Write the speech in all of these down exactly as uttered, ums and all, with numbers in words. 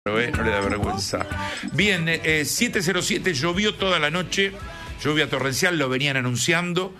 ¿eh? No le da vergüenza. Bien, eh, siete cero siete, llovió toda la noche, lluvia torrencial, lo venían anunciando.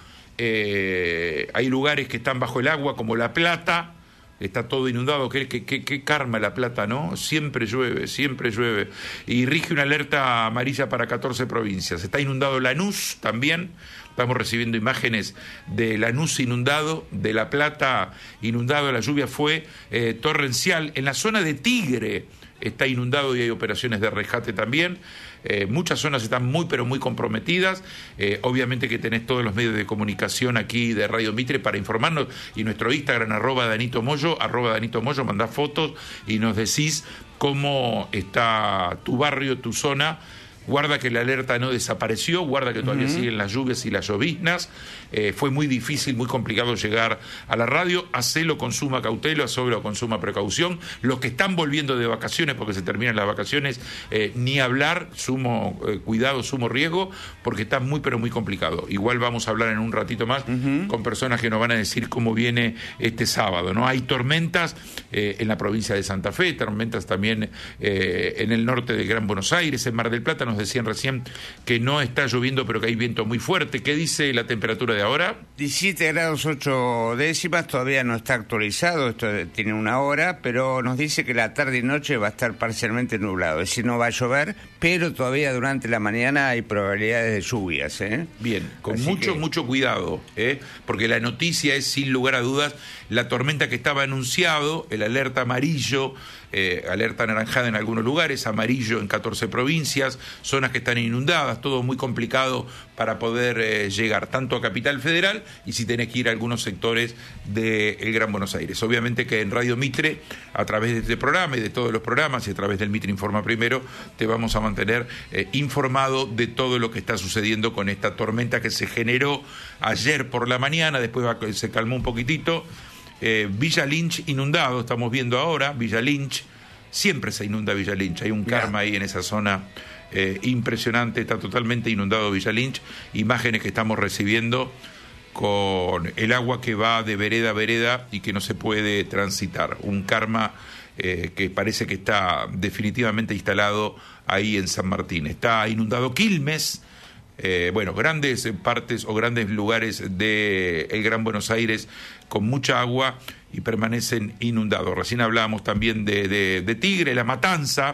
Eh, hay lugares que están bajo el agua, como La Plata, está todo inundado. Qué, qué, qué, qué karma La Plata, ¿no? Siempre llueve, siempre llueve. Y rige una alerta amarilla para catorce provincias. Está inundado Lanús también. Estamos recibiendo imágenes de Lanús inundado, de La Plata inundado. La lluvia fue eh, torrencial. En la zona de Tigre está inundado y hay operaciones de rescate también. Eh, muchas zonas están muy pero muy comprometidas. Eh, obviamente que tenés todos los medios de comunicación aquí de Radio Mitre para informarnos, y nuestro Instagram arroba Danito Moyo, arroba Danito Moyo, mandás fotos y nos decís cómo está tu barrio, tu zona. Guarda que la alerta no desapareció, guarda que todavía uh-huh. siguen las lluvias y las lloviznas. Eh, fue muy difícil, muy complicado llegar a la radio. Hacelo con suma cautela, hacelo con suma precaución. Los que están volviendo de vacaciones, porque se terminan las vacaciones, eh, ni hablar, sumo eh, cuidado, sumo riesgo, porque está muy pero muy complicado. Igual vamos a hablar en un ratito más uh-huh. con personas que nos van a decir cómo viene este sábado, ¿no? Hay tormentas eh, en la provincia de Santa Fe, tormentas también eh, en el norte del Gran Buenos Aires, en Mar del Plata. Nos decían recién que no está lloviendo, pero que hay viento muy fuerte. ¿Qué dice la temperatura de ahora? diecisiete grados ocho décimas, todavía no está actualizado, esto tiene una hora, pero nos dice que la tarde y noche va a estar parcialmente nublado, es decir, no va a llover, pero todavía durante la mañana hay probabilidades de lluvias, ¿eh? Bien, con Así mucho, que... mucho cuidado, ¿eh? Porque la noticia es, sin lugar a dudas, la tormenta que estaba anunciado, el alerta amarillo, eh, alerta anaranjada en algunos lugares, amarillo en catorce provincias, zonas que están inundadas, todo muy complicado para poder eh, llegar tanto a Capital Federal y si tenés que ir a algunos sectores del Gran Buenos Aires. Obviamente que en Radio Mitre, a través de este programa y de todos los programas y a través del Mitre Informa Primero, te vamos a mantener eh, informado de todo lo que está sucediendo con esta tormenta que se generó ayer por la mañana, después va, se calmó un poquitito. Eh, Villa Lynch inundado, estamos viendo ahora, Villa Lynch, siempre se inunda Villa Lynch, hay un karma ahí en esa zona eh, impresionante, está totalmente inundado Villa Lynch, imágenes que estamos recibiendo con el agua que va de vereda a vereda y que no se puede transitar, un karma eh, que parece que está definitivamente instalado ahí en San Martín. Está inundado Quilmes. Eh, bueno, grandes partes o grandes lugares del Gran Buenos Aires con mucha agua y permanecen inundados. Recién hablábamos también de, de, de Tigre, La Matanza,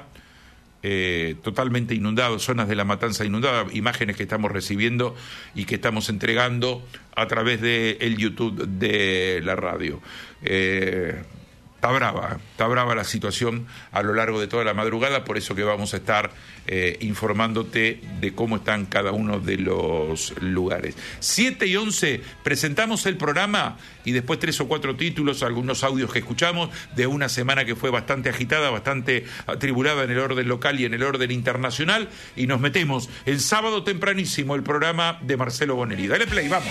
eh, totalmente inundado, zonas de La Matanza inundadas, imágenes que estamos recibiendo y que estamos entregando a través del YouTube de la radio. Eh, Está brava, está brava la situación a lo largo de toda la madrugada, por eso que vamos a estar eh, informándote de cómo están cada uno de los lugares. siete y once, presentamos el programa y después tres o cuatro títulos, algunos audios que escuchamos de una semana que fue bastante agitada, bastante atribulada en el orden local y en el orden internacional, y nos metemos el sábado tempranísimo el programa de Marcelo Bonelli. Dale play, vamos.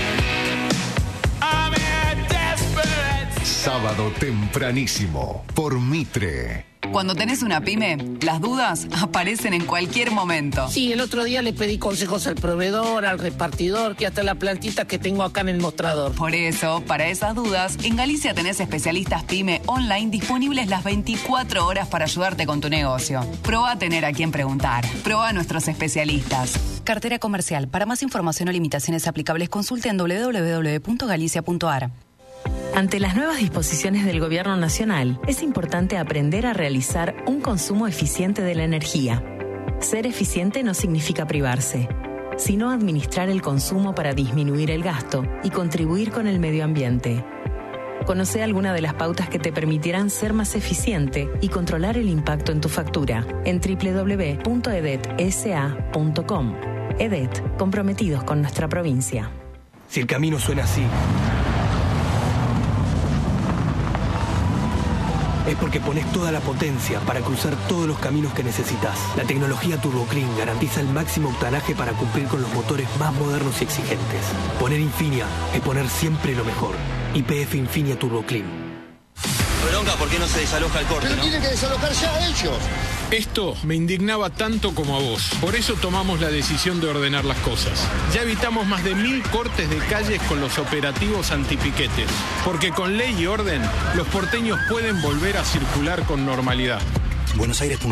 Sábado tempranísimo por Mitre. Cuando tenés una pyme, las dudas aparecen en cualquier momento. Sí, el otro día le pedí consejos al proveedor, al repartidor, que hasta la plantita que tengo acá en el mostrador. Por eso, para esas dudas, en Galicia tenés especialistas pyme online disponibles las veinticuatro horas para ayudarte con tu negocio. Probá a tener a quien preguntar. Probá a nuestros especialistas. Cartera comercial. Para más información o limitaciones aplicables, consulte en doble u doble u doble u punto galicia punto a r. Ante las nuevas disposiciones del Gobierno Nacional, es importante aprender a realizar un consumo eficiente de la energía. Ser eficiente no significa privarse, sino administrar el consumo para disminuir el gasto y contribuir con el medio ambiente. Conoce alguna de las pautas que te permitirán ser más eficiente y controlar el impacto en tu factura en doble u doble u doble u punto e d e t s a punto com. E D E T, comprometidos con nuestra provincia. Si el camino suena así, es porque pones toda la potencia para cruzar todos los caminos que necesitas. La tecnología TurboClean garantiza el máximo octanaje para cumplir con los motores más modernos y exigentes. Poner Infinia es poner siempre lo mejor. Y P F Infinia TurboClean. Bronca, ¿por qué no se desaloja el corte? Pero ¿no? tienen que desalojar ya ellos. Esto me indignaba tanto como a vos. Por eso tomamos la decisión de ordenar las cosas. Ya evitamos más de mil cortes de calles con los operativos antipiquetes. Porque con ley y orden, los porteños pueden volver a circular con normalidad. Buenos Aires.